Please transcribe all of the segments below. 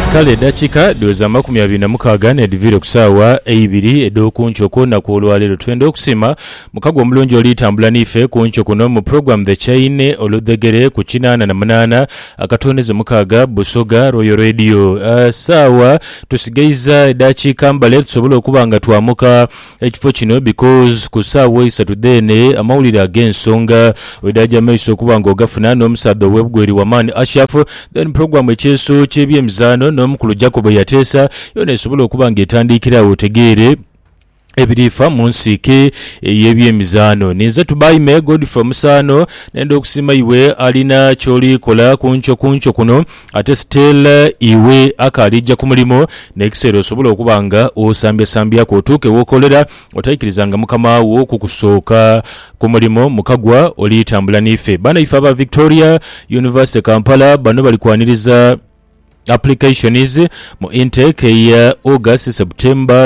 Kale dakika doza 26 nedivire kusaawa 2 edokunchoko na kuolwalero twende okusima mukagwa omulungi oli tambula nife kunchoko no mu program The Chain oludegere ku 88 akatoneze mukaga Busoga Royal Radio. Sawa tusigeiza dakika mbale tusobola okubanga twamuka ekifo kino because kusaawa 3 dene amawulira agensonga wedaja maiso okubanga ogafuna n'omusadde webgweri wamani Ashafu then program ekyeso kyebyemizano n'omukulu Jacob yatesa yone esobola okubanga etandikira otegere ebirifa munsike yebyemizano ninza tubayime God from Sano nendo okusima iwe alina kyoli kola kuncho kuno ate still iwe akalija ku mulimo nekisero osobola okubanga osambya ko tuke wokolera otayikirizanga mukama wo kukusooka ku mulimo mukagwa oli tambula nife bana ifa ba Victoria University Kampala bano bali kwaniriza application is mu intake ya August September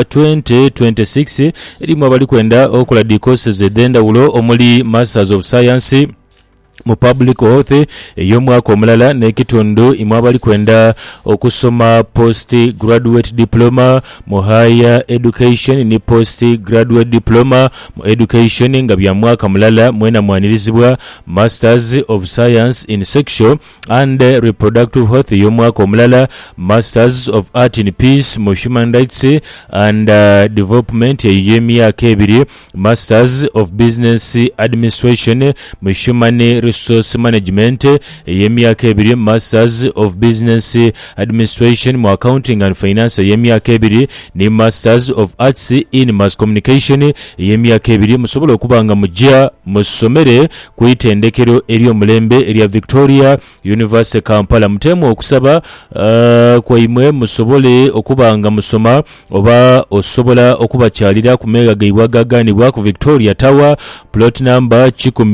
2026 elimu abali kwenda okola courses edendawulo omuli Masters of Science mu public health ey'omwaka omulala n'ekitundu imwe abali kwenda okusoma post graduate diploma mu higher education ni post graduate diploma mu education nga bya mwaka mulala mwena mwanirizibwa Masters of Science in Sexual and Reproductive Health ey'omwaka omulala Masters of Art in Peace mu Human Rights and Development ey'emyaka 2 Masters of Business Administration mu Human Resource Management ey'emyaka 2 Masters of Business Administration mu Accounting and Finance ey'emyaka 2 ni Masters of Arts in Mass Communication ey'emyaka 2 musobola okubanga mujja musomere ku itendekero eri omulembe eri Victoria University Kampala mutemu okusaba kwa imwe musobole okubanga musoma oba osobola okubakyalira ku mega gaibwagaganibwa ku Victoria Tower plot number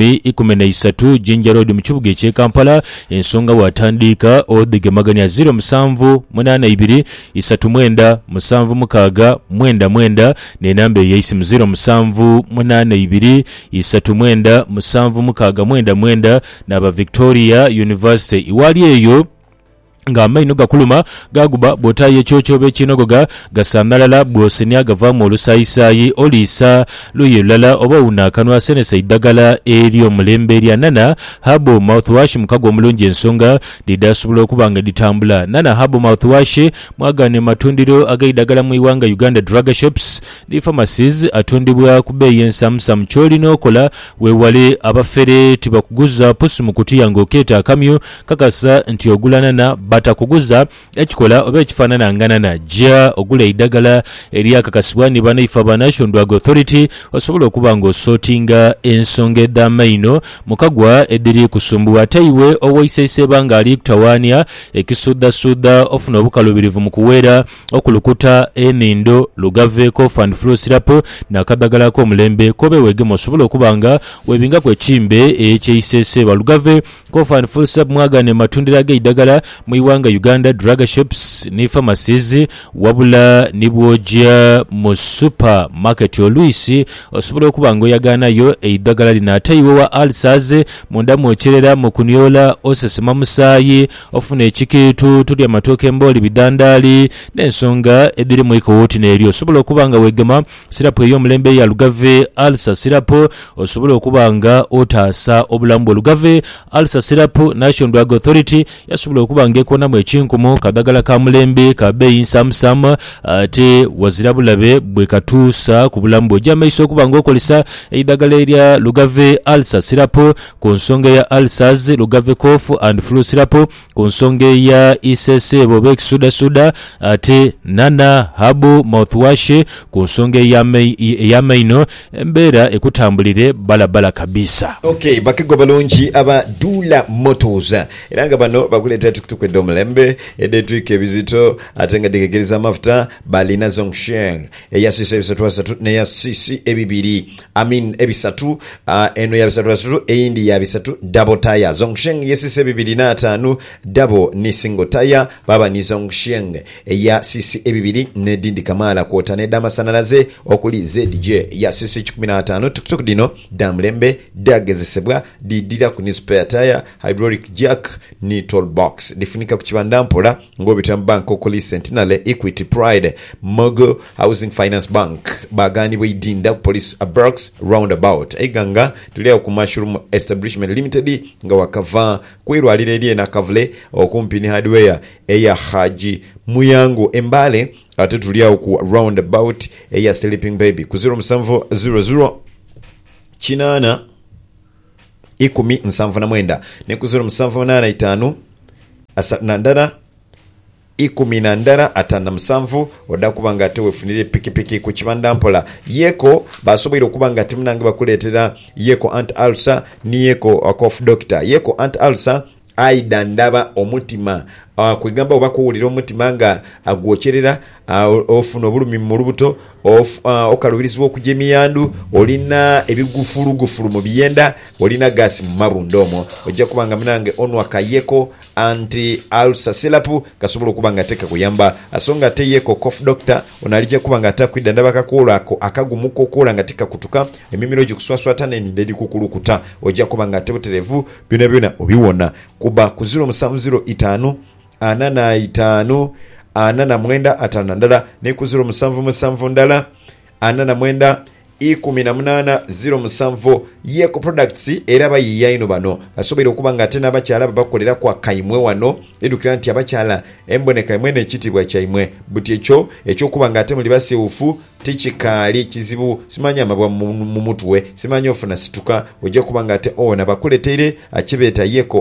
1013 Jinja Road mu kibuga ekye Kampala ensonga watandika odige maganya 0782 39 769 n'enamba ey'essimu 0782 39 n'aba Victoria University iwali eyo nga amaino gakuluma gaguba botaye chochobe kinogoga gasanalala bwosenia gavamu olusayisayi olisa luyelala oba unakanwa senesa idagala eri omulembe eri nana habo mouthwash mukago omulungi ensonga didasubula okubanga ditambula nana habo mouthwash mwagane matundiro agaidagala mu iwanga Uganda drug shops di pharmacies atundibwa kubeyi ensamsam choli nokola wewale abafere tibakuguza pusu mukuti yango keta akamyo kakasa nti ogulana na batakuguza ekikola oba ekifaanana nganana jja ogula idagala eri akakasibwani bana ifa ba National Drug Authority osobola okubanga osotinga ensonga ed'amaino mukagwa ediri kusumbuwa taiwe owoisese banga ali kutawania ekisudda ofuna obukalubirivu mu kuwera okulukuta enindo lugave cough and flu syrup na kadagala ko mulembe kobe wegemo osobola okubanga webinga kwe chimbe ekyeisese balugave cough and flu syrup mwagane matundira ge idagala mu Wanga Uganda drug shops ni pharmacies wabula nibwoja mu supermarket oluisi osobola okubanga oyaganayo eidagala linataiwe wa ulcers munda mwocherera mu kunyola osesema musayi ofuna ekikitu tulya matoke mboli bidandali n'ensonga ediri mu ikowoti n'eri osobola okubanga wegema syrup ey'omulembe ya lugave ulcer syrup osobola okubanga otaasa obulamu lugave ulcer syrup National Drug Authority yasobola okubanga ekona mu ekinkumu kadagala ka mulembe ka beyi nsamusam ate wazira bulabe bwe katuusa ku bulamu bw'ojja maiso okubanga okolesa eidagala erya lugave ulcer syrup ku nsonga ya ulcers lugave cough and flu syrup ku nsonga ya isese bobe ekisudasuda ate nana habu mouthwash ku nsonga ya maino embeera ekutambulire balabala kabisa. Okay, bakigo balungi aba Dula Motors era nga bano bakuleta tukutukwedde omulembe edetwike ebizito ate nga digegeriza amafuta balina Zongsheng eya sisi ebisatu neya sisi ebibiri ebisatu eno ya bisatu eyindi ya bisatu double tire Zongsheng yesisi ebibiri na 5 double ni single tire baba ni Zongsheng eya sisi ebibiri ne dindi kamala kwota ne damasanalaze okuli ZJ ya sisi 15 tukutuku dino damlembe dagezesebwa didira ku spare tire hydraulic jack ni tool box batandika ku Kibandampola ng'obitamu bank okuli Centenary, Equity, Pride, Mogo Housing Finance Bank baganibwa idinda ku Police Barracks roundabout eganga tulia ku Mushroom Establishment Limited nga wakava kwirwalira eri na Kavule okumpi ni hardware eya Haji Muyango Embale ate tulia ku roundabout eya Sleeping Baby ku 0700 Chinana 1079 ne ku 0785 asatnandara 10 oda kubanga ate wefunire pikipiki ku Kibandampola Yeko basoboire okubanga ate munange bakuletera Yeko anti-ulcer ni Yeko cough doctor. Yeko anti-ulcer aida ndaba omutima kwegamba obakuwulira omutima nga agwocherera ofuna obulumi mu lubuto okalubirizibwa okujja emiyandu olina ebigufulugufulu mu biyenda olina gasi mu mabundo omwo ojja kubanga munange onwa Yeko anti-ulcer syrup kasobola okubanga teka kuyamba asonga ate Yeko cough doctor onalijja kubanga atakwidda ndaba kakoolako akagumuko kola nga tika kutuka emimiro gikuswaswatana enindedi kukulukuta ojja kubanga ate buterevu byona obiwona kuba ku 0705 85 49 ne ku 07 ndala 49 18 Yeko products era bayiyaino bano asobera okubanga ate n'abakyala bakolera kwa Kaimwe wano edukira nti abakyala emboneka imwe n'ekitibwa kyaimwe buti ekyo kubanga ate muli baseufu tichikali kizibu simanya mabwa mu mutwe simanya ofuna situka ojja kubanga ate ona bakuletere akibeta Yeko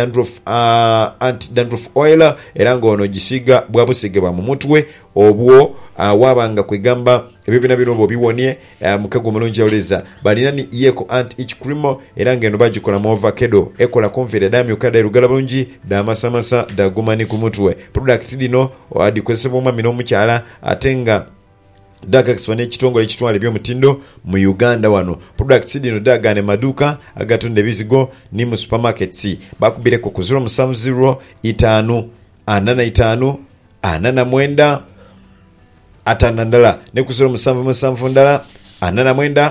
anti-dandruff oil era ngono gisiga bwabusigeba mu mutwe obwo wabanga kwegamba ebibina bino biwonie mukago mulungi oleza balina ni Yeko anti-itch cream era ngeno bagikola mu avocado ekola konfere damyo kada erugala bulungi da masamasa da gumani ku mutwe product dino adikozesebwa omwami n'omukyala atenga Daga kiswane kitongole kitwale by'omutindo mu Uganda wano products dino daga ne maduka agatunda ebizigo ni mu supermarkets bakubire ku 070 5 85 49 atanandala ne ku 077 ndala 89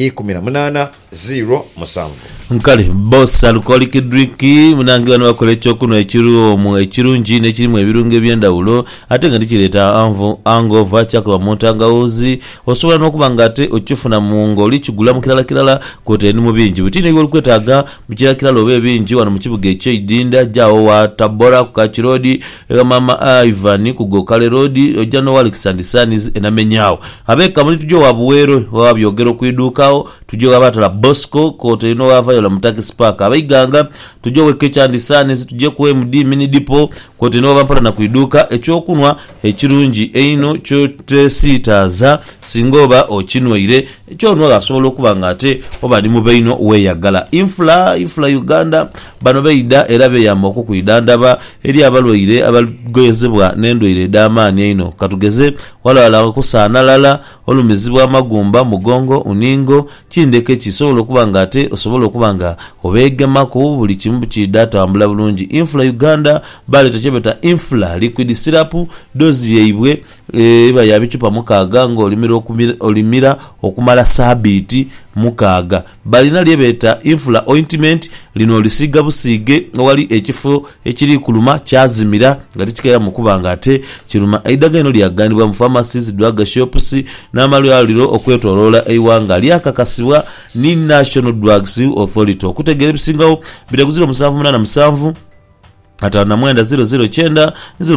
18 0 musanvu nkale boss alcoholic drink munange bano bakola ekyokuno ekirungi nekirimu ebirungo ebyendawulo ate nga tikireta angova kyakaba montangawuzi osobola n'okubanga ate okifuna mu ngoli kigula mu kirala kote ni mu bingi butine ebyo olikwetaaga mu kirala oba ebingi wano mu kibuga eky'Idinda jjawo wa Tabora ku Kachirodi mama Ivan ku Gokale Road ojja no Alexander Sanis enamenyaawo abeka muri tujjo wabuwero wabyogero kwidukawo tujjo abatala Bosco kote no wava la mutaki spark abaiganga tujjo wekecha ndisane tujje ku MD mini depot kote no bampala na kuiduka ekyokunwa ekirungi eino kyote sitaza singoba okinwire ekyono gasobola okubanga ate oba ndi mu beino weyagala infla Uganda bano beida era beyamba ku kuidandaba eri abalwire abagoyezebwa nendwire damani eino katugeze wala kusana lala olumizibwa amagumba mugongo uningo kindeke kisobola okubanga ate osobola okubanga obegema ku buli kimu kidata ambula bulungi infla Uganda bale techebeta infla liquid syrup dozi yeibwe eba yabicupa mukaga ngo olimira okumala sabiti mukaga balina lyebeta infla ointment lino lisiga busige wali ekifo ekiri kuluma kyazimira ngati kikera mukubanga ate kiruma aidaga ino lyaganibwa mu pharmacies drug shops n'amalwaliro okwetolola eiwanga lyakakasibwa ni National Drugs Authority okutegera bisingawo bitaguzira 787 atana mwenda 009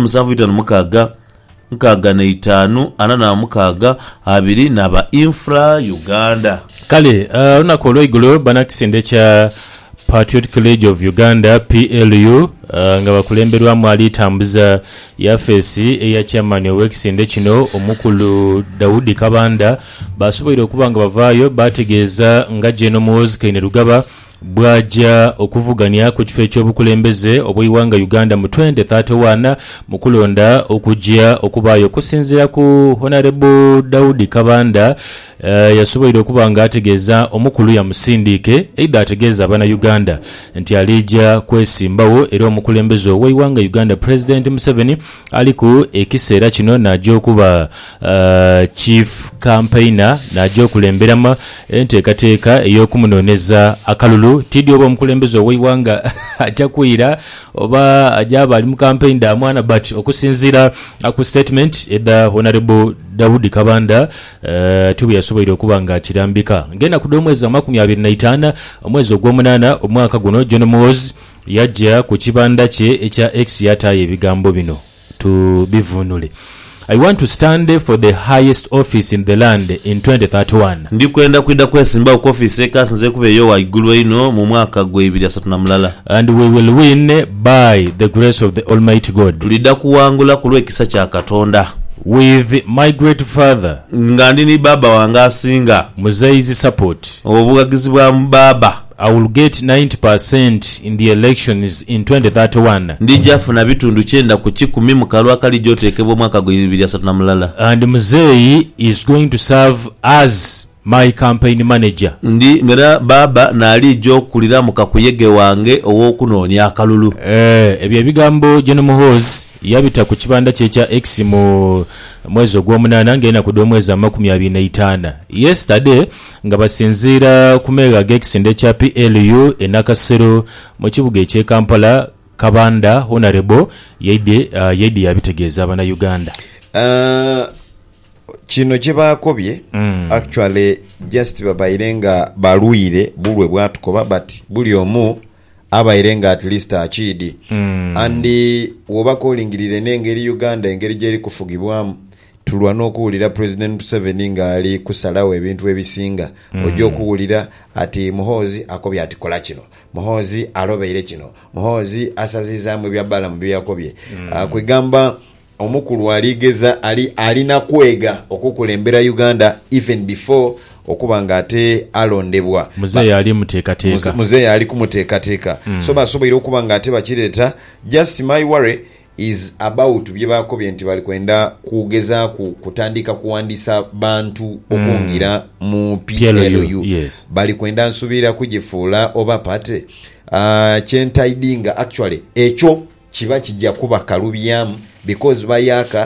075 nkaga na 5 anana mukaga abiri naba infra Uganda kale unakolo igulo banakisinde cha Patriotic College of Uganda PLU nga bakulemberwa mu alitambuza ya fesi eya chairman w'ekisinde kino omukulu Daudi Kabanda basoboire okubanga bavayo bategeeza nga Jeno Moz Kainerugaba bwaja okuvuganya ku kifo ky'obukulembeze obw'iwanga Uganda mu 2031 mu kulonda okujja okubayo kusinzira ku Honorable Daudi Kabanda yasoboire okubanga ategeeza omukulu ya musindike eida ategeeza abana Uganda nti alija kwesimbawo era omukulembeze obw'iwanga Uganda President Museveni aliku ekiseera kino najja okuba chief campaigner najja okulemberama enteekateeka ey'okumunooneza akalulu tidyo oba omukulembeze ow'eiwanga ajja kwira oba ajaba ali mu campaign da mwana but okusinzira ku statement edda Honorable Daudi Kabanda tubu yasoboire okuba nga kirambika ngenda ku omwezi wa 25 omwezi ogw'omunana omwaka guno John Moores yajja ku kibanda kye ekya X yataye ebigambo bino tubivunule. I want to stand for the highest office in the land in 2031. Ndikwenda kwida kwesimba ku office ekasinze kubeyo waigulu ino mu mwaka gwe 2030. And we will win by the grace of the Almighty God. Tulida kuwangula kulwe kisa kya Katonda. With my great father ngandi ni baba wanga asinga Muzei's support, obugagizi bwa baba, I will get 90% in the elections in 2031. Ndija funa bitundu 9 ku 10 mu kalwa kali jotekebwa mwaka gwe 2030. And Muzei is going to serve as my campaign manager. Ndi ngera baba nali jo kulira mu kakuyege wange owokunoonya akalulu. Ebyo ebigambo John Moores yabita ku kibanda kye kya X mu mwezi ogw'omunana ngenda ku omwezi wa 25. Yesterday nga basinzira ku mega gekisinde kya PLU enakasero mu kibuga eky'e Kampala, Kabanda Honorable Yedi yabitegeeza abana Uganda. Kino kyebakobye actually just babairenga baluire bulwe bwatukoba but buli omu abairenga at least achidi andi wobako olingirire n'engeri Uganda engeri gyeri kufugibwamu tulwa n'okuwulira President Museveni ng'ali kusalawo ebintu ebisinga ojja okuwulira ati Muhoozi akobye ati kola kino, Muhoozi alobeire kino, Muhoozi asazizaamu ebyabbala mu byakobye kwegamba omukulu aligeza alina kwega okukulembera Uganda even before okubanga ate alondebwa. Muzeeyi ali muteekateeka. Muzeeyi ali kumuteekateeka. So basoboire okubanga ate bakireta. Just my worry is about bye bakobye nti bali kwenda kugeza kutandika kuwandisa bantu okungira mu PLU. Yes. Bali kwenda nsubira kugifuula oba pate. Kyentaidinga actually ekyo kiba kijja kuba kalubyamu because bayaka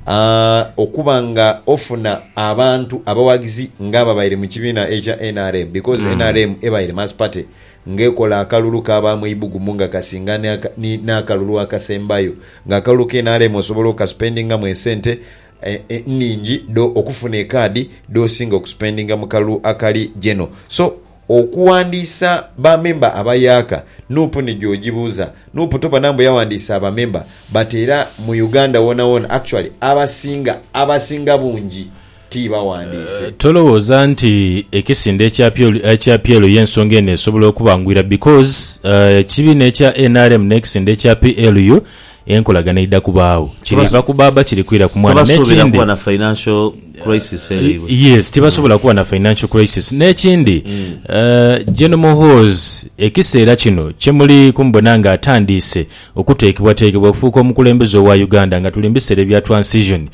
okubanga ofuna abantu abawagizi ngaba baire mu kibiina ekya NRM because NRM ebaire mass party ngekola akalulu kaba mu ibugumu nga kasingane n'akalulu akasembayo nga akalulu ke NRM osobola okuspendinga mu esente ningi do okufuna ekadi do singa okuspendinga mu kalulu akali geno. So okuwandisa ba member abayaka nupu ni jojibuza nupu topa nambo yawandisa aba member but era mu Uganda wona actually abasinga bungi tiba wandise tolowooza nti ekisinde ekya PLU y'ensonga eno esobola okubangwira because kibiina ekya NRM n'ekisinde ekya PLU enkolagana idda kubaawo kiriva ku baba kirikwira ku mwana n'ekindi na financial crisis yes tibasobola kuba na financial crisis n'ekindi General Muhoozi ekiseera kino kyemuli kumbona nga atandise okuteekebwa okufuuka omukulembeze wa Uganda nga tuli mbiseera bya transition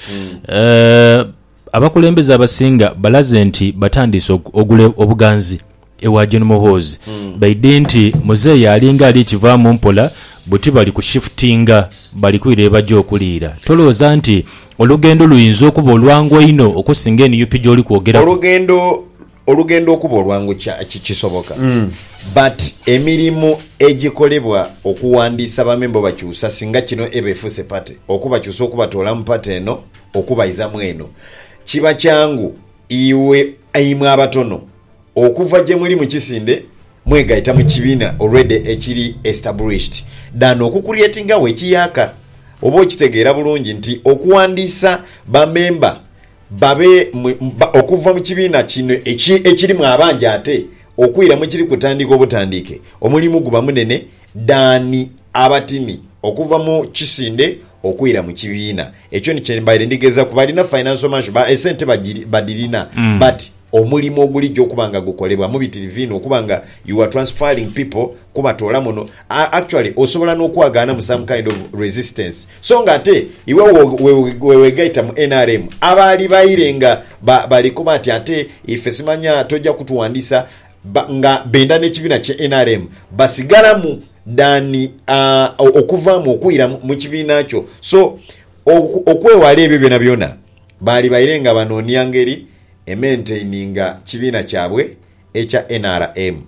abakulembeze abasinga balaze nti batandise ogule obuganzi ewa General Muhoozi baidde nti Muzeeyi alinga ali kivaamu mpola buti bali kushiftinga bali kwireba gy'okuliira. Tolowooza nti olugendo luyinza okuba olwangu ino okusinga NUP gy'oli kwogera olugendo okuba olwangu kisoboka but emirimu egikolebwa okuwandiisa bamembo bakyusa singa kino ebefuse pate okubakyusa okubatoola mu pate eno okubayizamu eno kiba kyangu iwe aimwe abatono okuva gye muli mu kisinde mwegayita mu kibiina already ekiri established dano okucreatinga wekiyaka oba okitegeera bulungi nti okuwandiisa bamemba babe okuva mu kibiina kino ekiri mu abanja ate okwira mu kiri kutandika obutandike omulimu guba munene dani abatini okuva mu kisinde okwira mu kibiina ekyo nikyembaire ndigeza kubalina financial management ba esente badirina but omulimu ogulijjo okubanga gukolebwa mu bitirivino okubanga you are transferring people kubatoola muno actually osobola n'okwagaana mu some kind of resistance so nga ate iwe wewegaita mu NRM abaali bayirenga baliko bati ate ife simanya tojja kutuwandisa nga benda n'ekibiina kye NRM basigalamu dani okuvaamu okwira mu kibiina kyo so okwewala ebyo byona byona baali bayirenga banoonya ngeri maintaininga kibiina kyabwe ekya NRM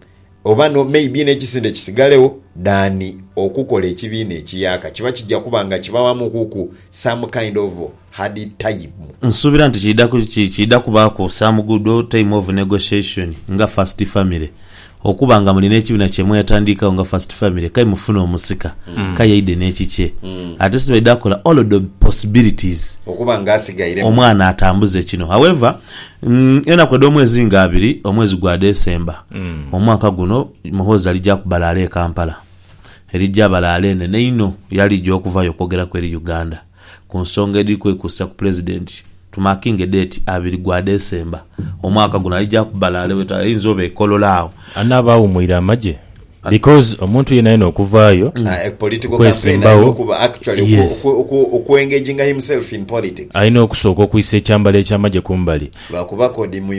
oba no maybe n'ekisinde kisigalewo dani okukola ekibiina ekiyaka kiba kijja kubanga kibawamu kuku some kind of hard time. Nsuubira nti kidda kubaako some good time of negotiation nga first family okubanga mulina ekibiina kyemwetandikawo nga first family kai mufuna omusika kayaide n'ekikye ate sibaidde akola all the possibilities okubanga asigaire omwana atambuze kino. However enakwedde omwezi nga 2 omwezi gwa December omwaka guno Muhoozi alijja kubalaala e Kampala elijja balaala ene neino yalijja okuvayo okwogera kweri Uganda ku nsonga eri kwekusa ku president tumakinge date 2 gwa December omwaka guno alijja kubalaala weta ayinza oba ekololaawo anaabawumwira amagye because omuntu yena yena okuvaayo political campaign okuba actually okuengaging himself in politics ayina okusooka okuyisa ekyambalo ekyamagye kumbali lwakuba kodi mu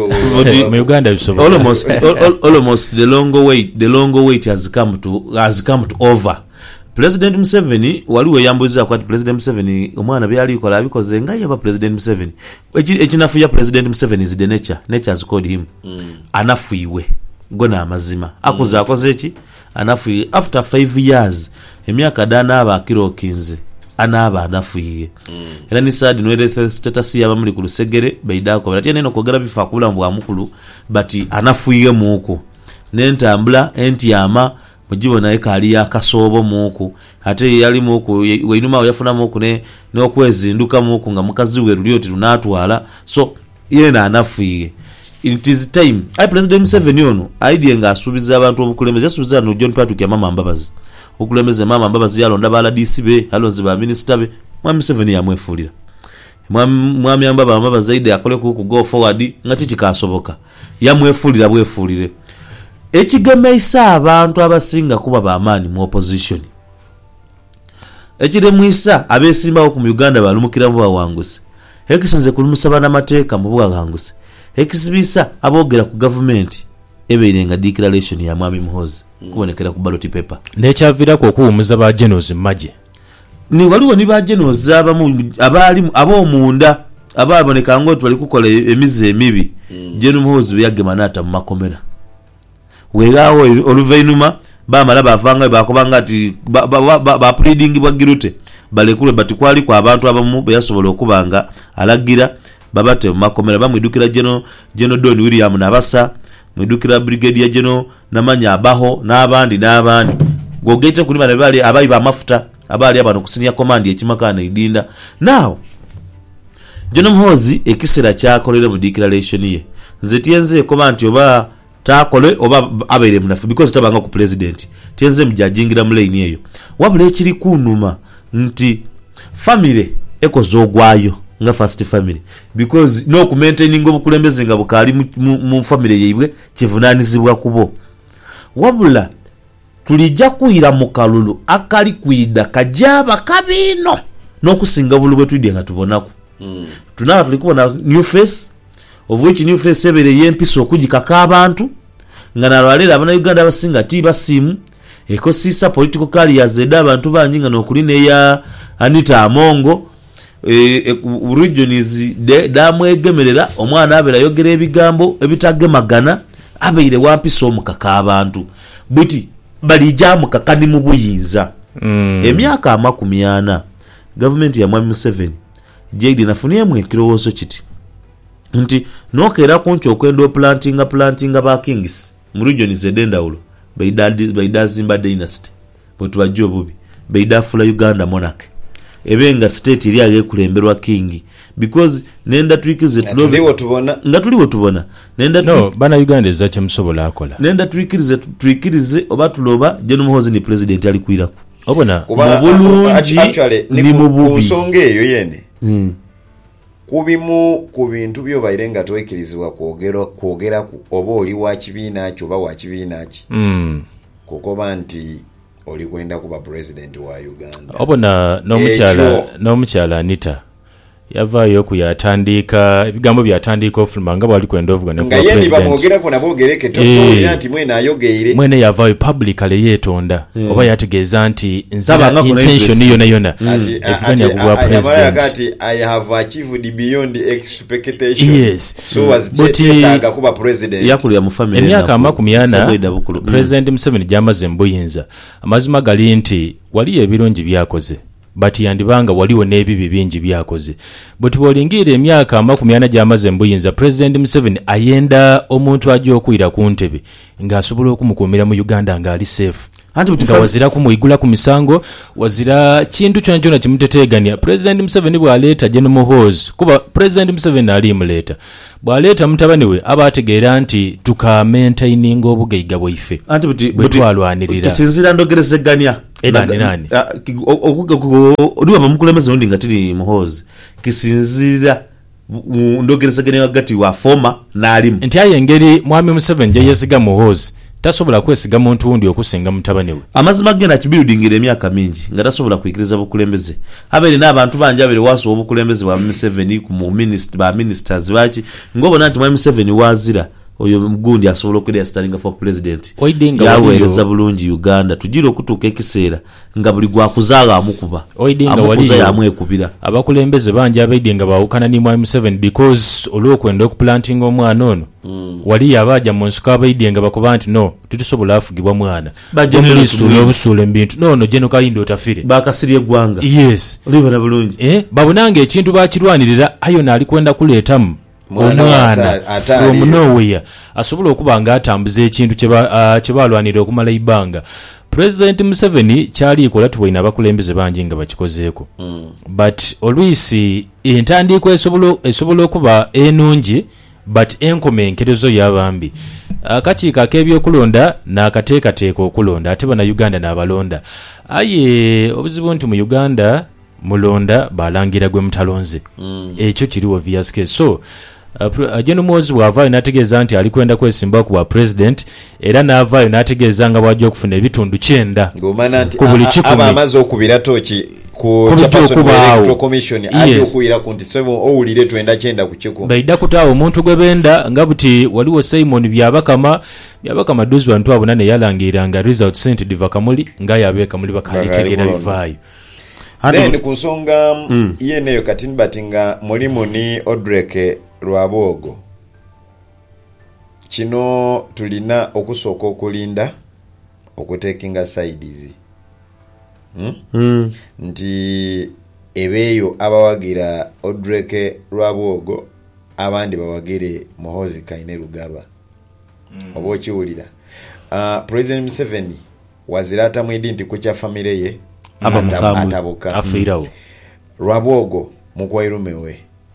Uganda bisobola almost the longer wait has come to over. President Museveni waliwo yambuza kwati President Museveni omwana byali kola abikoze nga yaba President Museveni ekinafu ya President Museveni is the nature has called him anafuiwe gona amazima akoze akoze eki anafuiwe after 5 years emyaka dana aba kirokinze anaba anafuiye era ni sad no status ya bamuli ku Lusegere baidako bati neno kogera bifa kula mbwa mukulu but anafuiye muko nentambula entiyama mujibona ekali yakasoobo muku ate yali muku weinuma yafuna muku ne okwezinduka muku nga mukazi we lulioti lunatwala so yena anafuiye. It is time President Museveni ono idea nga asubiza abantu obukulembeze asubiza no John Patrick ya mama Mbabazi okulembeze mama Mbabazi yalonda bala DC be alonze ba minister be mwami Museveni yamwefulira mwami Mbabazi zaidi akole ku go forward ngati kikasoboka yamwefulira bwefulire ekigemeisa abantu abasinga kuba baamaani mu opposition ekiremwisa abesimbawo ku Uganda balumukiramu bawanguse ekisanze kulumusaba n'amateeka mu bwaganguse ekisibisa abogera ku government ebeerenga declaration ya mwami Muhoozi kubonekera ku ballot paper nekyavirako okuwumuza ba generals maje ni waliwo ni ba generals abali ab'omunda ababoneka ngo twali kukola emize emibi General Muhoozi byagemanata mu makomera wegawo oluvainuma bamala bavanga bakobanga ati ba pleading bwagirute balekule batikwali kwa abantu abamu beyasobola okubanga alagira babate mu makomera bamwidukira General Don William nabasa mwidukira Brigadier General namanya abaho n'abandi gogete kuli bana bali abayi ba mafuta abali abantu kusinya command ekimakana idinda now General Muhoozi ekisera kyakolera mu declaration ye nze tienze command oba takole oba abere munafu because tabanga ku president tienze mjajingira mu lane eyo wabule ekiri kunuma nti family ekozogwayo nga first family because no ku maintaining obukulembeze nga bukali mu family yeibwe kivunanizibwa kubo wabula tulijja kuira mu kalulu akali kuida kajaba kabino n'okusinga bulubwe tudde nga tubonako tunaba tulikubona new face of which new face ebere yempiso okujikaka abantu nga nalwalira abana Uganda abasinga tiba simu ekosisa political careers abantu banjinga n'okulina ya Anita Amongo region is damwegemerera omwana abera yogera ebigambo ebitagemagana abeire wampiso omukaka abantu buti balijja mukakani mu buyinza emyaka 40 government ya mwami Museveni jedi nafuniemu ekirowoozo kiti nti nokera kuncho okwendo plantinga ba kings mu region zedendawulo baida Zimba dynasty bwetu bajjo bubi baida fula Uganda monarch ebenga state iri agekulemberwa king because nenda twikize tuliwo tubona nenda no bana Uganda ezache musobola akola nenda twikirize oba tuloba General Muhoozi ni president ali kuirako obona mubulungi ni mububi nsonga eyo yene kubimu ku bintu byo bayirenga twekirizibwa kwogera ku oba oli wa kibiina kyo ba wa kibiina ki kukoba nti oli kwenda kuba president wa Uganda obona n'omukyala Anita yavaayo kuyatandika ebigambo byatandika ofuluma nga bwali kwenda ovugana nga ye nibamwogerako nabogereke totoolera nti mwene ayogeire mwene yavaayo publicly yeetonda oba yategeeza nti nzira intention yona evuganya kubwa president ati I have achieved beyond expectation. Yes. So was tetaaga kuba president yakulira mu family emyaka 40 president Museveni gyamaze mbuyinza amazima gali nti waliyo ebirungi byakoze but yandibanga waliwo n'ebibi bingi byakoze but bolingira emyaka 40 gyamaze mbuyinza president Museveni ayenda omuntu ajja okwira ku ntebe ng'asobola okumukuumira mu Uganda ng'ali safe nga wazira kumuyigula ku misango wazira kintu kyona kimuteteganya president Museveni bwaleeta General Muhoozi kuba president Museveni ali muleta bwaleeta mutabani we abategeera nti tuka maintaining obugaiga bwaife bwetwalwanirira kisinzira ndogerezeganya nani oliwa bamukulembeze undi nga tiri Muhoozi kisinzira ndogerezeganya wakati wa former n'alimu nti ayengeri mwami Museveni gye yesiga Muhoozi tasobola kwesiga muntu wundi okusinga mutabani we amazima genda kibuildingira emyaka mingi nga tasobola kuyikiriza bukulembeze abere n'abantu banje abere waso obukulembeze bwa Museveni ku ministers baki ngobona nti mwami Museveni wazira oyo mgundi asobola okwera standing for president yaweereza bulungi Uganda tujira okutuuka ekiseera nga buli gwakuzaaga amukuba amukuza yamwekubira abakulembeze banje abaidde nga bawukana ni mwami Museveni because olw'okwenda okuplanting omwana ono wali abaja mu nsuka abaidde nga bakuba nti no tutusobola afugibwa mwana bajenelisuula obusuula ebintu no General Kayindo otafire bakasirye eggwanga yes olibona bulungi babonanga ekintu bakirwanirira ayo naali kwenda kuleetamu omwana from nowhere asobola okuba nga atambuza ekintu kyebalwanira okumala ibanga president Museveni kyali ikola tuwina abakulembeze bangi nga bakikozeeko but olwisi entandiko esobola okuba enungi but enkomenkerezo y'abambi akakiiko ak'ebyokulonda n'akateekateeka okulonda ate bana Uganda n'abalonda aye obuzibu nti mu Uganda mulonda balangira gwe mutalonze ekyo kiri obvious case so General Muhoozi bw'avaayo n'ategeeza nti ali kwenda kwesimba ku bwa president era n'avaayo n'ategeeza nga bw'ajja okufuna ebitundu 9 ku buli 10 amaze okubira toki ku Electoral Commission ajja okuyira ku nti sebo owulire 29 ku 10 baida kutaawo omuntu gwe benda nga buti waliwo Simon byabakama dozi wantu abona ne yalangira nga result sent diva kamuli nga yabeeka muli bakayitegeera bivaayo then ku nsonga yeneyo kati batinga mulimu ni Odreke Lwabogo kino tulina okusooka okulinda okutekinga sides nti ebeeyo abawagira Odreke Lwabogo abandi bawagire Muhoozi Kainerugaba oba okiwulira president Museveni wazirata mwidi nti kukya famire ye atabuka afiirawo Lwabogo mukwairumewe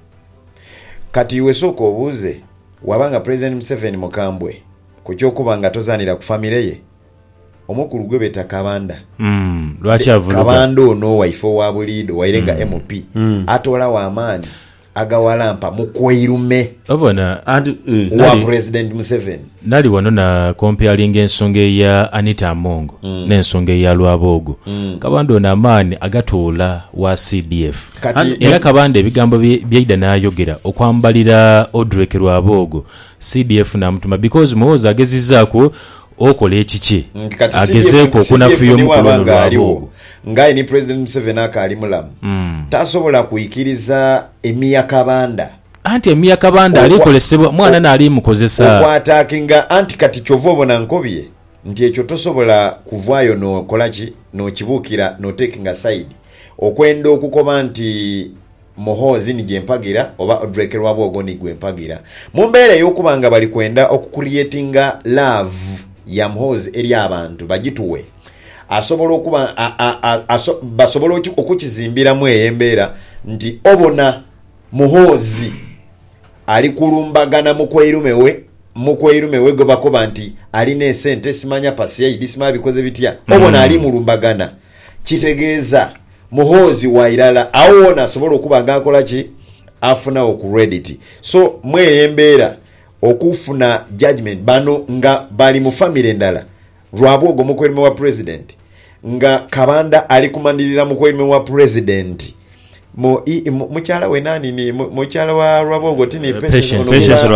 kati iwe soko obuuze wabanga president Museveni mukambwe kukyokuba nga tozanira ku famire ye omukulu gwe beta Kabanda lwaki avuluga Kabanda ono waifo wa bulido wairenga MP atola wa amani agawalampa mukwairume obona wa president Museveni nali wano na comparing ensonga ya Anita Amongo n'ensonga ya Lwabogo Kabanda ono amaani agatoola wa CDF era Kabanda ebigambo byeida n'ayogera okwambalira Odreke Lwabogo CDF namutuma because Muhoozi agezizaako okola ekiki agezeeko okunafuya omukono Lwabogo ngaye ni president Museveni akali mulamu tasobola kuyikiriza Emiya Kabanda anti Emiya Kabanda alikolesebwa mwana nali mukozesa okwatakinga anti kati kyovobo na nkobye nti ekyo tosobola kuvaayo nokolaki nokibuukira notekinga side okwenda okukoba nti Muhoozi ni gyempagira oba Odreke Lwabogo ni gwempagira mu mbeera y'okubanga bali kwenda okucreatinga love ya Muhoozi eri abantu bagituwe asobola okuba basobola okukizimbiramu eyembeera nti obona Muhoozi ali kulumbagana mukweirumewe gwe bakoba nti alina esente simanya pasi yaidi simanya bikoze bitya obona ali mulumbagana kitegeeza Muhoozi wairala awona asobola okuba nga akola ki afuna okurediti so mweyembeera okufuna judgment bano nga bali mu family endala Lwabogo mukweirume wa president nga Kabanda ali kumandirira mukweirume wa president mukyala we nani ni mukyala wa Rwabogo tini Patience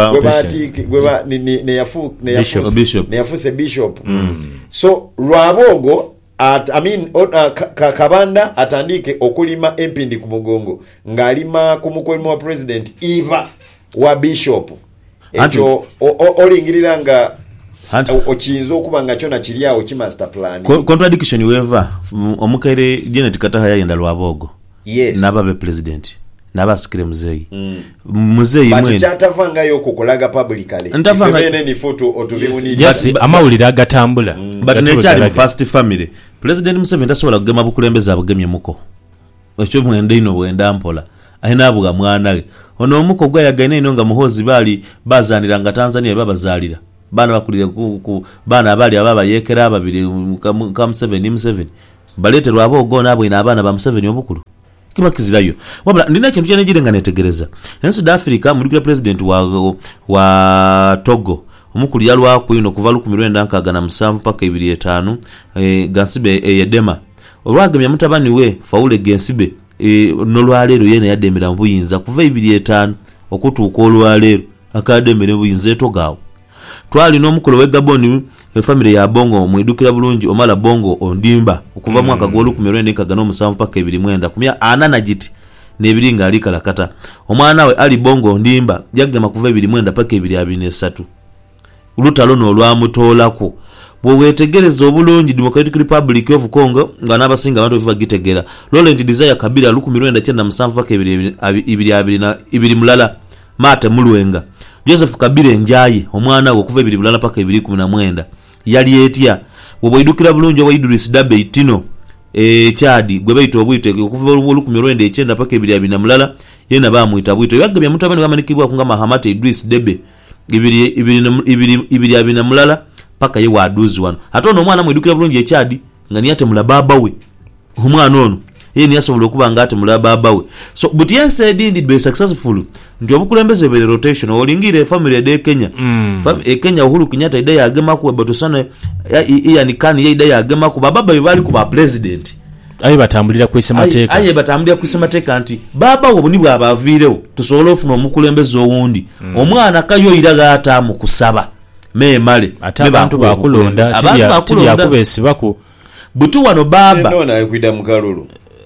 ne yafuse bishop. So Rwabogo Kabanda atandike okulima empindi ku mugongo ng'alima ku mukono wa president iba wa bishop ekyo olingirira nga okiyinza okuba nga kyona kiri awo ki master plan. Contradiction weva omukaire Janet Kataha yayenda Rwabogo. Yes. Nababe president nabasikire muzeyi muzeyi mwene kyatavanga yoko kolaga publicly ifene ni photo otubimunidi yes amawulira agatambula but nekyali first family president Museveni tasobola kugema bukulembeza abugemye muko ekyo mwende ino bwenda mpola ayina abuga mwana we ono omuko gwa yagane ino nga muhozi bali bazanira nga Tanzania babazalira bana bakulire ku bana abali ababa yekera ababiri ka Museveni balete Rwabogo nabo ina abana ba Museveni obukulu kiba kizirayo wabula ndina kintu cyane girenga netegereza South Africa muri president wa Togo omukulu yalwa kuino kuva 1997 paka 2005 Gansibe yedema olwagamya mutabani we Faule Gansibe nolwalero yene yademera mbuyinza kuva 2005 okutuuka olwalero akademera mbuyinza etogawo twali n'omukulu we Gabon family ya Bongo mwidukira bulungi Omala Bongo Ondimba okuva mwaka gwa 1997 paka 2009 kumya anana giti nebiringa alikala kata omwana we Ali Bongo Ondimba yagema kuva 2009 paka 2023 ulutalo no lwamutolako bwo wetegereza obulungi Democratic Republic of Congo nga nabasinga abantu biva gitegera Laurent Desire Kabila 1997 paka 2022 mulala Mate Mulwenga Joseph Kabila Njaye omwana we kuva 2000 paka 2019 yali etya obwidukira bulungi wa Idris Dabe Itino Chadi gwe bayito obwite kuva 19 paka 2020 mulala yena bamwita bwito yagabya mutabani wamanikibwa kunga Mahamat Idris Debe 2020 mulala paka ye waduzi wano atono omwana mwidukira bulungi echadi nga niyate mulababa we omwana ono yeni yasobola okuba ngate mulababa we so but yes did be successful ndio bukulembeze bele rotation olingire family de Kenya Kenya Uhuru Kenyatta ida yagema ku batosana yani kani ida yagema ku baba bali ku ba president ayi batambulira kwise mateka anti baba wo buni bwa bavirewo tusobola ofuna omukulembeze owundi omwana kayo iraga ata mu kusaba memale abantu bakulonda tili yakubesi bako butu wano baba nona yakwida mukalulu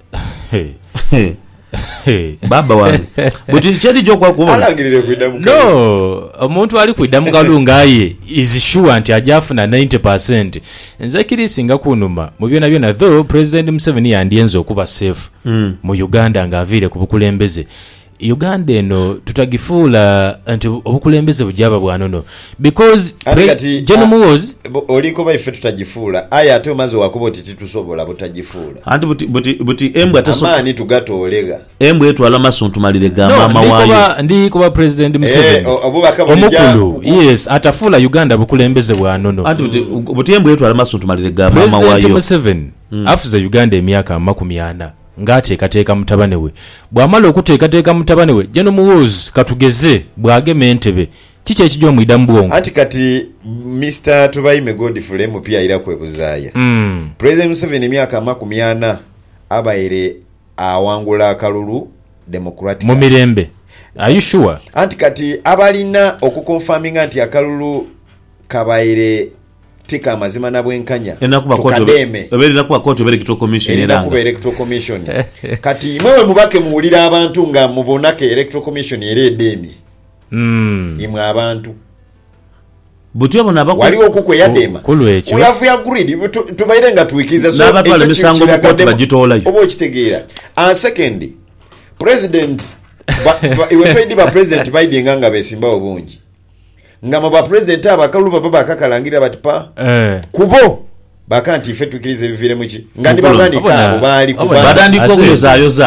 baba wange buti chedi jokwa kuba alangirire kwida mukalulu no omuntu ali kwida mukalulu ngaye is sure anti ajafuna 90% nze kirisinga kunuma mu byona byona though president Museveni yandienzo okuba safe mu Uganda nga avire ku bukulembeze Uganda eno tutagifuula anti obukulembeze bujaba bwanono because General Muwozi oliko baife tutagifuula aya ate omaze wakuba titusobola butagifuula anti buti embwa taso amani tugatolega embwa etwala masuntu malire ga mama wayo ndi kuba president Museveni omukulu yes atafuula Uganda bukulembeze bwanono anti buti embwa etwala masuntu malire ga mama wayo president Museveni afuza Uganda emyaka 40 ngateekateeka mutabane we bwamala okuteekateeka mutabane we General Muwozi katugeze bwagema entebe kiki ekijjo muidamu bwongo ati kati Mr. Tubayime Godfrey mupya ira kwebuzaaya President Museveni emyaka 40 abaire awangula akalulu Democratic mu mirembe are you sure anti kati abalina okukonfirminga anti akalulu kabaire tika amazima na bwenkanya tukademe ebelina kuba court electoral commission eranga kuba electoral commission kati mwewe mubake muwulira abantu nga mubonake electoral commission eredemi imwe abantu butyo bona abako waliwo kuko yadema kulwecho we agreed tubaire nga tuikiza so n'abatwala misango mu court bagitolayo obo kitegeera second president iwe twedi ba president baidinga nga besimba obungi ngama ba president abakalu baba akakalangira batipa kubo bakanti ife tukirize bivire muki ngandi babani kabo bali kuba badandi kokuza yoza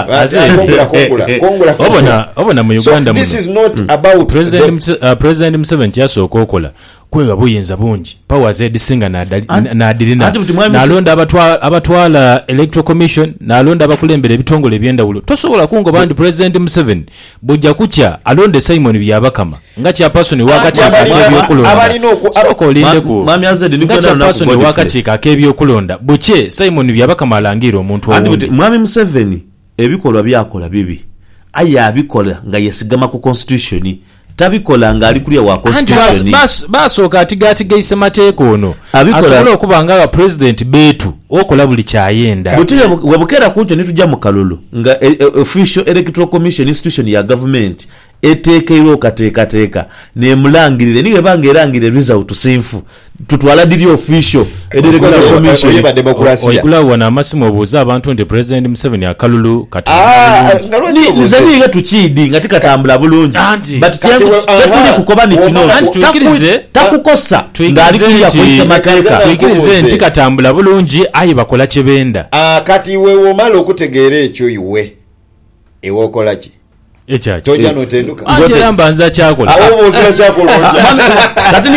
obona mu Uganda this is not about president Museveni yasooka okola kwega buyinza bungi powers edisinga nadirina nalonda abatwala electoral commission nalonda abakulembera ebitongole ebyendawulo tosobola kungo bandi president Museveni bujja kucha alonde Simon byabakama nga kya person wakati akebyokulonda abalina mami azedi ndikona na person wakati akebyokulonda buche Simon byabakama alangira omuntu andi mwami Museveni ebikolwa byakola bibi aye abikola nga yesigama ku constitution tabikola nga ali kulya wa constitution basooka atigatigayise mateeka ono asobola okuba nga aba president beetu okola buli kyayenda butire webukera kuncho nitujja mu kalulu nga official electoral commission institution ya government etekeero okateekateeka nemulangirire niwe bange erangire result sinfu tutwala diri official electoral commission ba demokrasia oyigula wana amasimu obuuza abantu nti president Museveni akalulu kati nizaniga tukidi nga tikatambula bulungi but tuli kukoba ni kino takukosa ngali kuya kuisa mateeka twikirize nti katambula bulungi ayi bakola kyebenda kati wewe omala okutegeera ekyo iwe ewe okola ki echachi toja notenduka ngotera mbanza kyakola awo bozira kyakola kati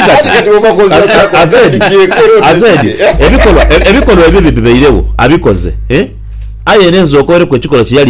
azedi ebikolwa ebibi bibeirewo abikoze aye nenzo okore kwe kikola kiyali